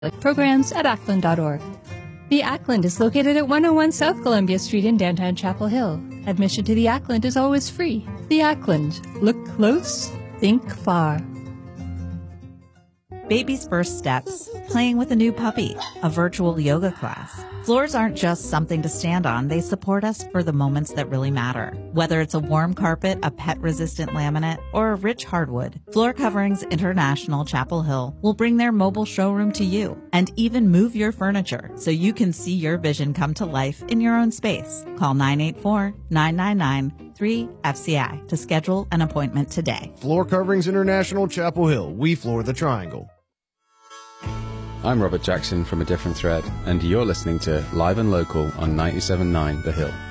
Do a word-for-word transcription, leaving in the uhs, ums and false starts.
programs at ackland dot org. The Ackland is located at one oh one South Columbia Street in downtown Chapel Hill. Admission to the Ackland is always free. The Ackland. Look close, think far. Baby's first steps, playing with a new puppy, a virtual yoga class. Floors aren't just something to stand on. They support us for the moments that really matter. Whether it's a warm carpet, a pet-resistant laminate, or a rich hardwood, Floor Coverings International Chapel Hill will bring their mobile showroom to you and even move your furniture so you can see your vision come to life in your own space. Call nine eight four, nine nine nine, three F C I to schedule an appointment today. Floor Coverings International Chapel Hill. We floor the triangle. I'm Robert Jackson from A Different Thread, and you're listening to Live and Local on ninety-seven point nine The Hill.